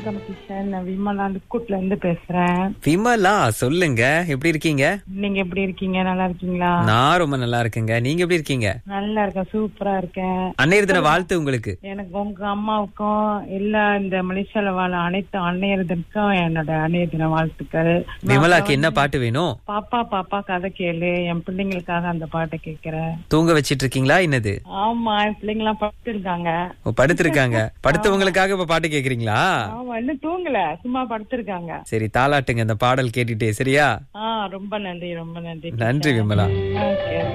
வணக்கம் கிஷன். நான் விமலா லுக்கூட்ல இருந்து பேசுறேன். விமலா, சொல்லுங்க, எப்படி இருக்கீங்க? நீங்க எப்படி இருக்கீங்க? நல்லா இருக்கீங்களா? நான் ரொம்ப நல்லா இருக்கேங்க. நீங்க எப்படி இருக்கீங்க? நல்லா இருக்கேன், சூப்பரா இருக்கேன். அன்னையர் தின வாழ்த்து உங்களுக்கு. எனக்கு உங்க அம்மாவுக்கும் எல்லா இந்த மலேசியால வாழ அனைத்து அன்னையர்களுக்கும் என்னோட அன்னையர் தின வாழ்த்துக்கள். விமலாக்கு என்ன பாட்டு வேணும்? பாப்பா பாப்பா கதை கேளு. என் பிள்ளைங்களுக்காக அந்த பாட்டை கேட்கிறேன். தூங்க வச்சிட்டு இருக்கீங்களா என்னது? ஆமா, என் பிள்ளைங்க எல்லாம் படுத்திருக்காங்க. படுத்திருக்காங்க. படுத்தவங்களுக்காக இப்ப பாட்டு கேக்குறீங்களா? ஆமா, இன்னும் தூங்கல, சும்மா படுத்திருக்காங்க. சரி, தாலாட்டுங்க அந்த பாடல் கேட்டுட்டே. சரியா? ரொம்ப நன்றி, ரொம்ப நன்றி. நன்றி விமலா. ஓகே.